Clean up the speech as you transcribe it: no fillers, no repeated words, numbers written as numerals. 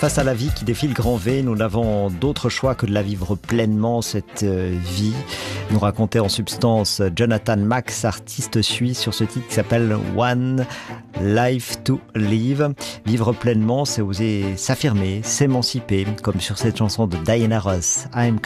Face à la vie qui défie le grand V, nous n'avons d'autre choix que de la vivre pleinement, cette vie. Nous racontait en substance Jonathan Max, artiste suisse, sur ce titre qui s'appelle One Life to Live. Vivre pleinement, c'est oser s'affirmer, s'émanciper, comme sur cette chanson de Diana Ross, I'm